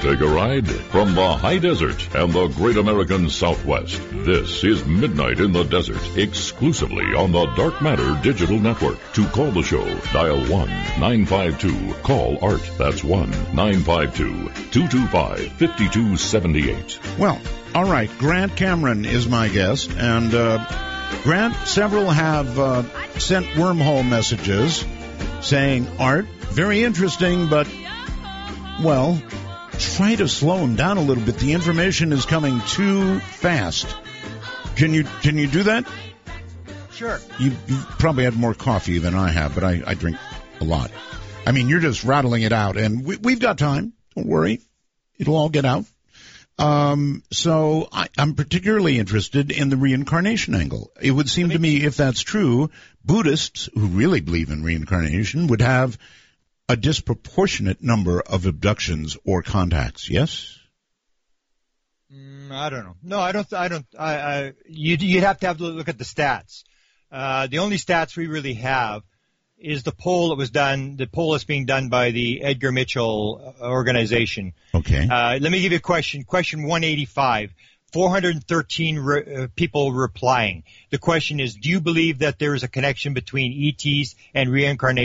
take a ride? From the high desert and the great American Southwest, this is Midnight in the Desert, exclusively on the Dark Matter Digital Network. To call the show, dial 1-952-CALL-ART. That's 1-952-225-5278. Well, all right, Grant Cameron is my guest, and Grant, several have sent wormhole messages saying, Art, very interesting, but, well, try to slow him down a little bit. The information is coming too fast. Can you do that? Sure. You probably had more coffee than I have, but I drink a lot. I mean, you're just rattling it out, and we've got time. Don't worry. It'll all get out. So I'm particularly interested in the reincarnation angle. It would seem to me, if that's true, Buddhists who really believe in reincarnation would have a disproportionate number of abductions or contacts. Yes? I don't know. No, I don't. You'd have to look at the stats. The only stats we really have is the poll that was done. The poll is being done by the Edgar Mitchell organization. Okay. Let me give you a question. Question 185. 413 people replying. The question is, do you believe that there is a connection between ETs and reincarnation?